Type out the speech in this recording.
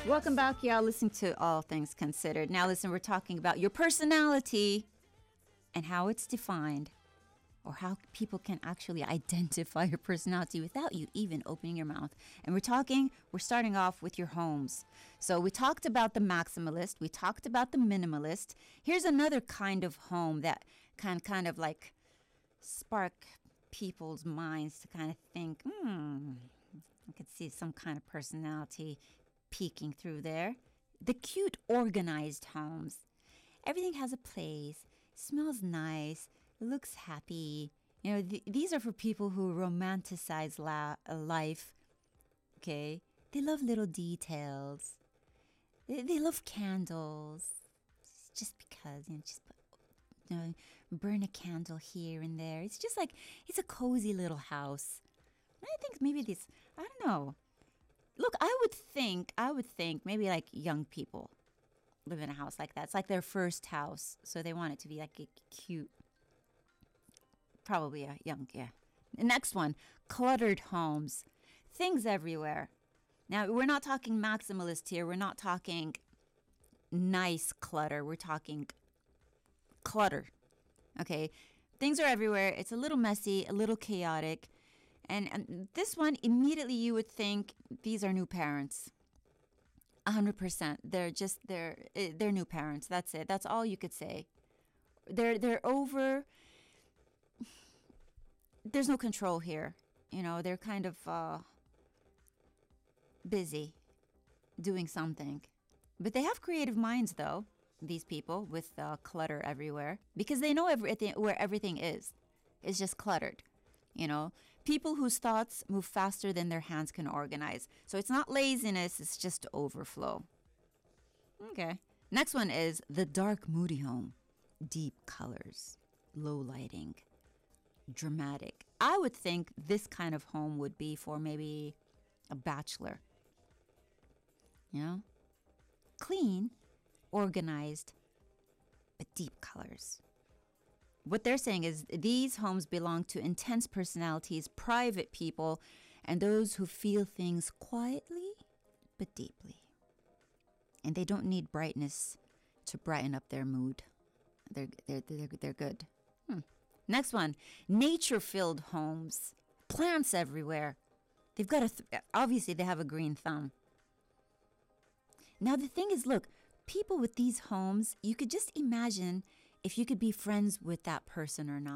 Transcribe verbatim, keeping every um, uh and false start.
Welcome back, y'all. Listen to All Things Considered. Now, listen, we're talking about your personality and how it's defined, or how people can actually identify your personality without you even opening your mouth. And we're talking, we're starting off with your homes. So we talked about the maximalist. We talked about the minimalist. Here's another kind of home that can kind of like spark people's minds to kind of think, hmm, I could see some kind of personality peeking through there. The cute, organized homes. Everything has a place, smells nice, looks happy. You know, th- these are for people who romanticize la- life. Okay? They love little details. They, they love candles. Just because, you know, just put, you know, burn a candle here and there. It's just like, it's a cozy little house. And I think maybe this, I don't know. Look, I would think, I would think maybe like young people live in a house like that. It's like their first house. So they want it to be like a cute, probably a young, yeah. The next one, cluttered homes. Things everywhere. Now, we're not talking maximalist here. We're not talking nice clutter. We're talking clutter. Okay? Things are everywhere. It's a little messy, a little chaotic. And, and this one, immediately you would think these are new parents. A hundred percent. They're just, they're, eh, they're new parents. That's it. That's all you could say. They're, they're over, there's no control here. You know, they're kind of uh, busy doing something. But they have creative minds, though, these people with uh, clutter everywhere. Because they know everything, where everything is. It's just cluttered. You know, people whose thoughts move faster than their hands can organize. So it's not laziness, it's just overflow. Okay. Next one is the dark, moody home. Deep colors, low lighting, dramatic. I would think this kind of home would be for maybe a bachelor. You know? Clean, organized, but deep colors. What they're saying is these homes belong to intense personalities, private people, and those who feel things quietly but deeply. And they don't need brightness to brighten up their mood. They're they're they're, they're good. Hmm. Next one, nature-filled homes, plants everywhere. They've got a th- obviously they have a green thumb. Now the thing is, look, people with these homes, you could just imagine if you could be friends with that person or not.